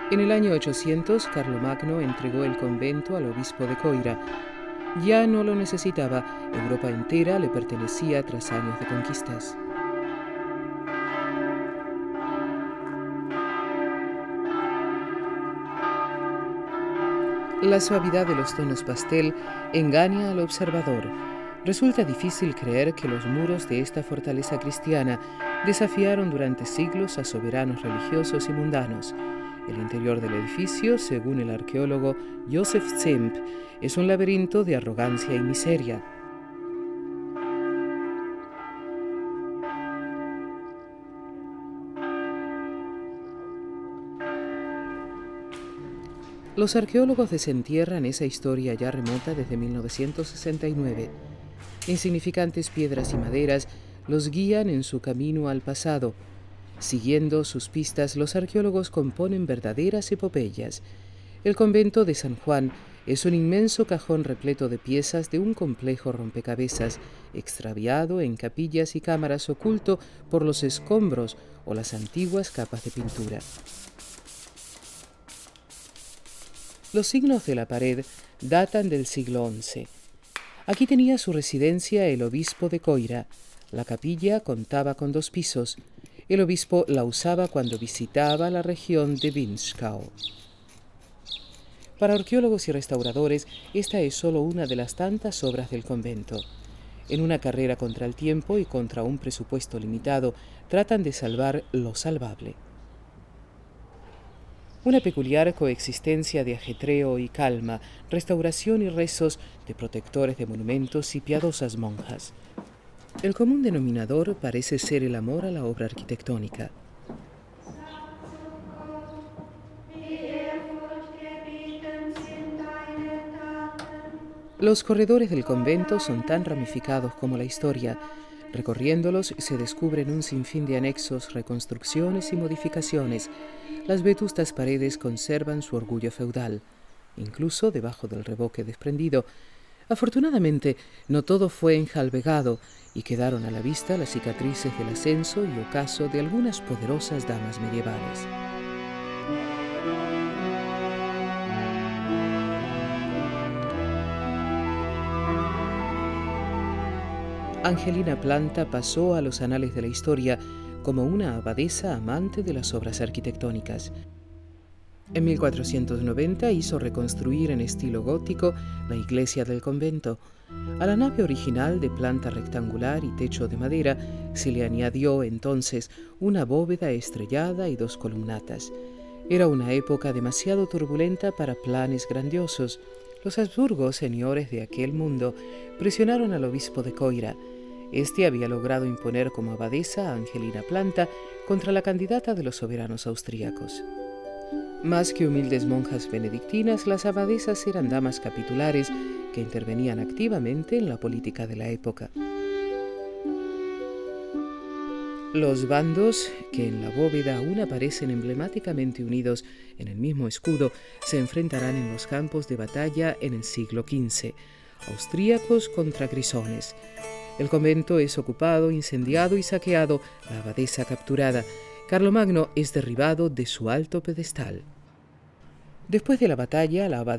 En el año 800, Carlomagno entregó el convento al obispo de Coira. Ya no lo necesitaba, Europa entera le pertenecía tras años de conquistas. La suavidad de los tonos pastel engaña al observador. Resulta difícil creer que los muros de esta fortaleza cristiana desafiaron durante siglos a soberanos religiosos y mundanos. El interior del edificio, según el arqueólogo Josef Zemp, es un laberinto de arrogancia y miseria. Los arqueólogos desentierran esa historia ya remota desde 1969. Insignificantes piedras y maderas los guían en su camino al pasado. Siguiendo sus pistas, los arqueólogos componen verdaderas epopeyas. El convento de San Juan es un inmenso cajón repleto de piezas de un complejo rompecabezas, extraviado en capillas y cámaras, oculto por los escombros o las antiguas capas de pintura. Los signos de la pared datan del siglo XI. Aquí tenía su residencia el obispo de Coira. La capilla contaba con 2 pisos. El obispo la usaba cuando visitaba la región de Vinschgau. Para arqueólogos y restauradores, esta es solo una de las tantas obras del convento. En una carrera contra el tiempo y contra un presupuesto limitado, tratan de salvar lo salvable. Una peculiar coexistencia de ajetreo y calma, restauración y rezos de protectores de monumentos y piadosas monjas. El común denominador parece ser el amor a la obra arquitectónica. Los corredores del convento son tan ramificados como la historia. Recorriéndolos se descubren un sinfín de anexos, reconstrucciones y modificaciones. Las vetustas paredes conservan su orgullo feudal, incluso debajo del revoque desprendido. Afortunadamente, no todo fue enjalbegado y quedaron a la vista las cicatrices del ascenso y ocaso de algunas poderosas damas medievales. Angelina Planta pasó a los anales de la historia como una abadesa amante de las obras arquitectónicas. En 1490 hizo reconstruir en estilo gótico la iglesia del convento. A la nave original de planta rectangular y techo de madera se le añadió entonces una bóveda estrellada y 2 columnatas. Era una época demasiado turbulenta para planes grandiosos. Los Habsburgos, señores de aquel mundo, presionaron al obispo de Coira. Este había logrado imponer como abadesa a Angelina Planta contra la candidata de los soberanos austríacos. Más que humildes monjas benedictinas, las abadesas eran damas capitulares que intervenían activamente en la política de la época. Los bandos, que en la bóveda aún aparecen emblemáticamente unidos en el mismo escudo, se enfrentarán en los campos de batalla en el siglo XV, austríacos contra grisones. El convento es ocupado, incendiado y saqueado, la abadesa capturada. Carlomagno es derribado de su alto pedestal. Después de la batalla, la abadesa